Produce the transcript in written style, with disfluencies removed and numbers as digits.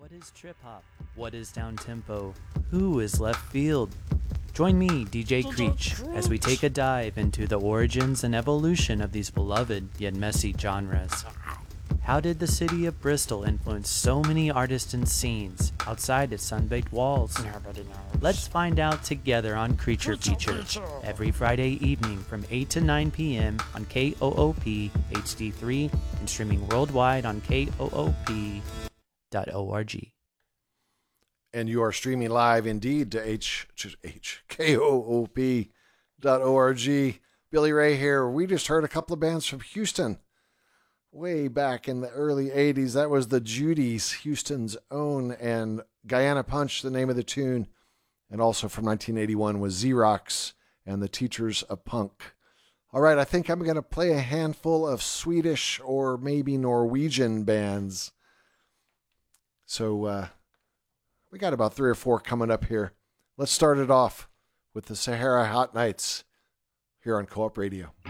What is trip hop? What is down tempo? Who is left field? Join me, DJ Creech, as we take a dive into the origins and evolution of these beloved yet messy genres. How did the city of Bristol influence so many artists and scenes outside its sun-baked walls? Nobody knows. Let's find out together on Creature Feature, every Friday evening from 8 to 9 p.m. on KOOP HD3 and streaming worldwide on KOOP.org. And you are streaming live indeed to KOOP.org. Billy Ray here. We just heard a couple of bands from Houston way back in the early 80s. That was the Judies, Houston's own, and Guyana Punch, the name of the tune. And also from 1981 was Xerox and the Teachers of Punk. All right, I think I'm going to play a handful of Swedish or maybe Norwegian bands. So we got about 3 or 4 coming up here. Let's start it off with the Sahara Hot Nights here on Co-op Radio.